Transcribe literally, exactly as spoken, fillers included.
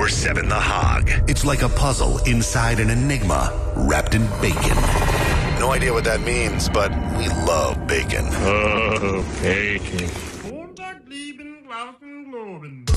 twenty-four seven The Hog. It's like a puzzle inside an enigma wrapped in bacon. No idea what that means, but we love bacon. Oh, bacon. Montag, lieben, glauben, globen.